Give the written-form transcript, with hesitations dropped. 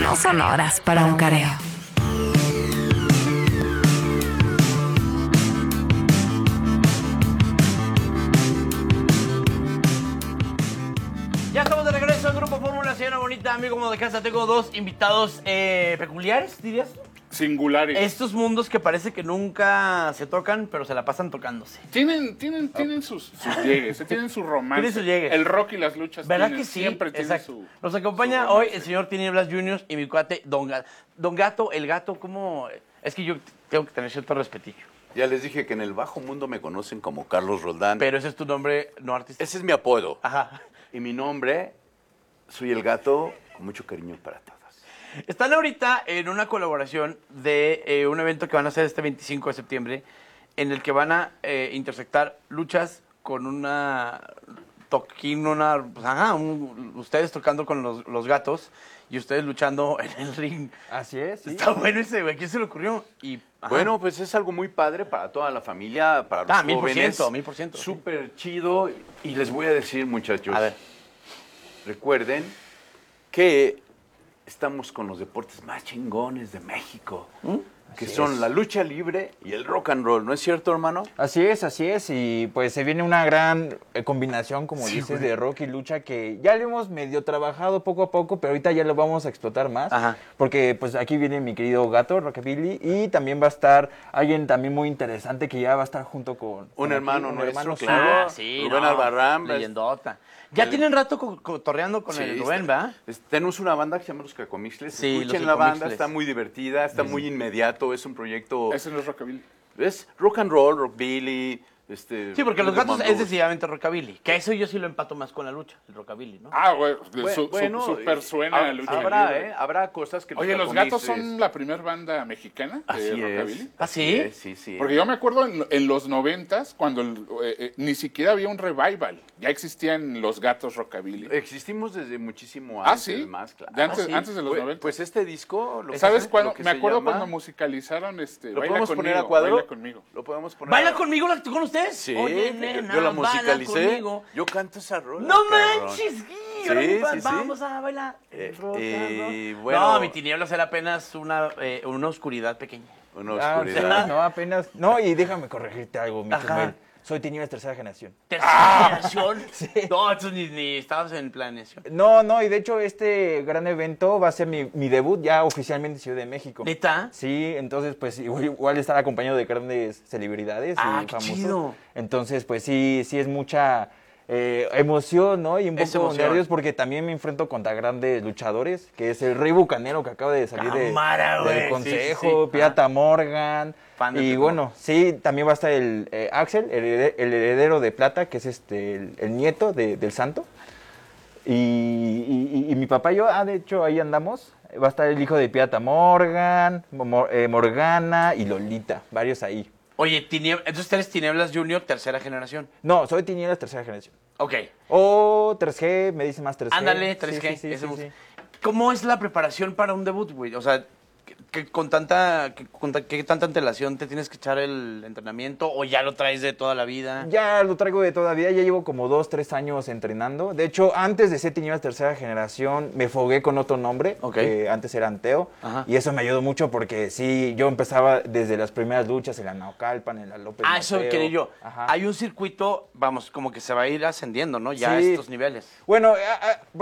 no son horas para un careo. Ya estamos de regreso al Grupo Fórmula, señora bonita, amigo como de casa. Tengo dos invitados peculiares, dirías. Singulares. Estos mundos que parece que nunca se tocan, pero se la pasan tocándose. Tienen sus llegues, tienen su romance. Tienen sus llegues. El rock y las luchas ¿Verdad tienen, que sí? siempre tienen Exacto. su Nos acompaña su hoy romance. el señor Tinieblas Juniors y mi cuate Don Gato. Don Gato, el gato, ¿cómo? Es que yo tengo que tener cierto respetillo. Ya les dije que en el bajo mundo me conocen como Carlos Roldán. Pero ese es tu nombre no artístico. Ese es mi apodo. Ajá. Y mi nombre, soy el gato, con mucho cariño para todos. Están ahorita en una colaboración de un evento que van a hacer este 25 de septiembre, en el que van a intersectar luchas con una toquín, ustedes tocando con los gatos y ustedes luchando en el ring. Así es, sí. Está bueno ese, güey. ¿Quién se le ocurrió? Y, ajá. Bueno, pues es algo muy padre para toda la familia, para los 1000%, jóvenes. 1000%. Súper chido. Y les voy a decir, muchachos, A ver. recuerden que estamos con los deportes más chingones de México, que Así son es. la lucha libre y el rock and roll. ¿No es cierto, hermano? Así es, y pues se viene una gran combinación, como Sí, dices, güey. de rock y lucha que ya lo hemos medio trabajado poco a poco, pero ahorita ya lo vamos a explotar más, Ajá. porque pues aquí viene mi querido gato, Rockabilly, y también va a estar alguien también muy interesante que ya va a estar junto con Un aquí, hermano nuestro, suyo. claro. Sí, Rubén no, Albarrán. leyendota. Ya tienen rato cotorreando con el Rubén, ¿verdad? Tenemos una banda que se llama Los Cacomixles. Sí, Escuchen Los la banda, Cacomixles. está muy divertida, está muy inmediato, es un proyecto... Ese no es rockabilly. Es rock and roll, rockabilly, Sí, porque los rhythm gatos and es blues. decididamente rockabilly. Que eso yo sí lo empato más con la lucha, el rockabilly, ¿no? Ah, güey, Bueno, super suena la lucha habrá, libre. habrá cosas que Oye, los gatos Cacomixles- son la primera banda mexicana de Así rockabilly. es. ¿Ah, sí? Sí. Porque yo me acuerdo en los 90s, cuando ni siquiera había un revival. Ya existían los gatos rockabilly. Existimos desde muchísimo Ah, antes, ¿sí? más claro. De antes- Sí. antes de los Pues- 90. Pues este disco... lo que ¿Sabes se- cuándo? lo que Me se acuerdo llama- cuando musicalizaron ¿Lo Baila podemos poner a conmigo, cuadro? Baila conmigo. ¿Lo podemos poner ¿Baila a... conmigo con ustedes? Sí, Oye, nena, yo la baila musicalicé. conmigo. Yo canto esa rola. ¡No cabrón. manches! Sí, sí. Vamos a bailar. Rock and roll. bueno. No, mi tinieblas era apenas una oscuridad pequeña. Una Ah, oscuridad. no, apenas. No, y déjame corregirte algo, mi Ajá. Chumel. Soy Tinieblas tercera generación. ¿Tercera generación? Sí. No, entonces ni estabas en planeación. No, y de hecho este gran evento va a ser mi debut ya oficialmente en Ciudad de México. ¿Neta? Sí, entonces pues igual estar acompañado de grandes celebridades Ah, y qué famosos. chido. Entonces pues sí es mucha emoción, ¿no? Y un Es poco emoción. nervios porque también me enfrento contra grandes luchadores, que es el Rey Bucanero que acaba de salir Cámara, güey. del Sí, consejo, sí. Pirata Morgan. Fan del Y terror. bueno, sí, también va a estar el Axel, el heredero de plata, que es el nieto del santo. Y mi papá y yo, de hecho, ahí andamos. Va a estar el hijo de Pirata Morgan, Morgana y Lolita, varios ahí. Oye, entonces eres Tinieblas Junior, tercera generación. No, soy Tinieblas tercera generación. Ok. O 3G, me dice más 3G. Ándale, Sí, 3G. sí, sí, ese sí, bus. sí. ¿Cómo es la preparación para un debut, güey? O sea, ¿qué tanta antelación te tienes que echar el entrenamiento o ya lo traes de toda la vida? Ya lo traigo de todavía, ya llevo como 2-3 años entrenando. De hecho, antes de ser Tinieblas tercera generación, me fogué con otro nombre, Ok. que antes era Anteo. Ajá. Y eso me ayudó mucho porque sí, yo empezaba desde las primeras luchas en la Naucalpan, en la López Eso Mateo. quería yo. Ajá. Hay un circuito, vamos, como que se va a ir ascendiendo, ¿no? Ya a Sí. estos niveles. Bueno,